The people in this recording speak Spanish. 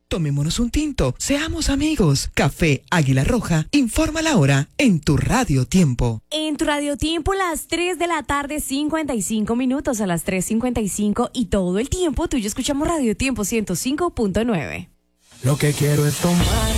Tomémonos un tinto, seamos amigos. Café Águila Roja, informa la hora en tu Radio Tiempo. En tu Radio Tiempo, las 3 de la tarde, 55 minutos, a las 3:55 y todo el tiempo tú y yo escuchamos Radio Tiempo 105.9. Lo que quiero es tomar